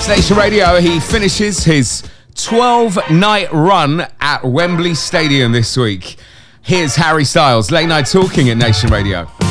It's Nation Radio. He finishes his 12-night run at Wembley Stadium this week. Here's Harry Styles, Late Night Talking at Nation Radio.